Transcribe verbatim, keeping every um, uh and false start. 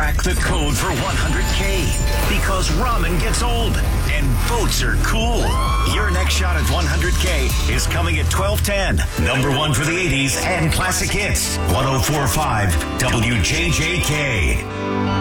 Crack the code for one hundred K. Because ramen gets old and boats are cool. Your next shot at one hundred K is coming at twelve ten. Number one for the eighties and classic hits. one oh four point five W J J K.